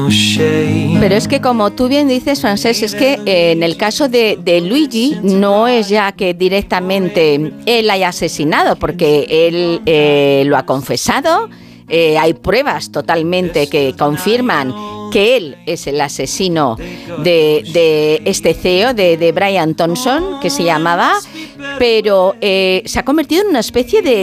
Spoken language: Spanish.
Pero es que, como tú bien dices, Francesc, es que en el caso de Luigi no es ya que directamente él haya asesinado, porque él lo ha confesado, hay pruebas totalmente que confirman que él es el asesino de este CEO, de Brian Thompson, que se llamaba, pero se ha convertido en una especie de